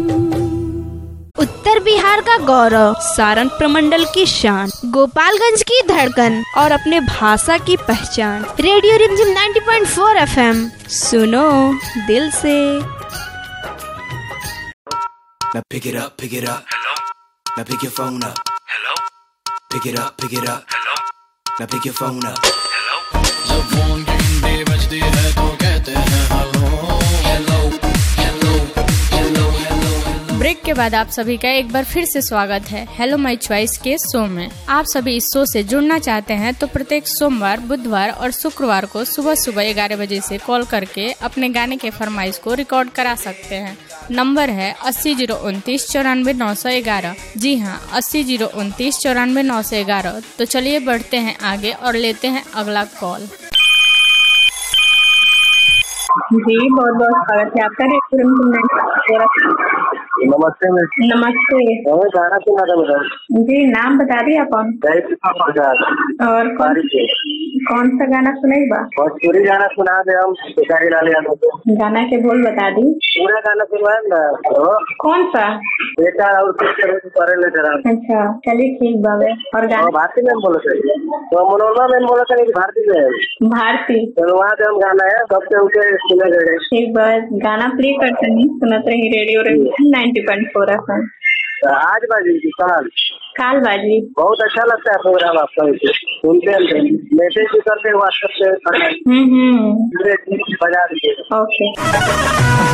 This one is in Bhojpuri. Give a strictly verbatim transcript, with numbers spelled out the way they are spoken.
उत्तर बिहार का गौरव, सारण प्रमंडल की शान, गोपालगंज की धड़कन और अपने भाषा की पहचान। रेडियो रिमझिम नब्बे पॉइंट चार एफएम, सुनो दिल से। Now pick it up, pick it up. Hello. Now pick your phone up. Hello. Pick it up, pick it up. Hello. Now pick your phone up. Hello. जब फोन की घंटी बजती है तो कहते हैं hello hello hello hello hello. Break के बाद आप सभी का एक बार फिर से स्वागत है हेलो माय चॉइस के शो में। आप सभी इस शो से जुड़ना चाहते हैं तो प्रत्येक सोमवार, बुधवार और शुक्रवार को सुबह सुबह ग्यारह बजे से कॉल करके अपने गाने के फरमाइश को रिकॉर्ड करा सकते हैं। नंबर है अस्सी जीरो उनतीस चौरानवे नौ सौ ग्यारह। जी हाँ, अस्सी जीरो उनतीस चौरानवे नौ सौ ग्यारह। तो चलिए बढ़ते हैं आगे और लेते हैं अगला कॉल। जी बहुत बहुत स्वागत है आपका। नमस्ते मैम। नमस्ते। हमें गाना सुना था मैडम। जी नाम बता दिए आप। और कौन कौन सा गाना सुनेगा? भोजपुरी गाना सुना दे हम शिकारी लाल यादव को। गाना के बोल बता दी। पूरा गाना सुनवाए ना। कौन सा? बेटा और करे ले जरा। अच्छा चलिए ठीक बाबे। और गाना भारती मैम बोले थे तो मनोरमा मैम बोले थे कि भारती मैम। भारती तो वहाँ पे हम गाना है सबसे ऊँचे सुने गए। ठीक बात, गाना प्ले करते नहीं सुनते रही रेडियो नाइन्टी पॉइंट फोर एफएम। आज बाजी कल काल बाजी बहुत अच्छा लगता है प्रोग्राम आपका। सुनते हैं, मैसेज भी करते हैं व्हाट्सएप से। हम्म हम्म बजा दीजिए। ओके।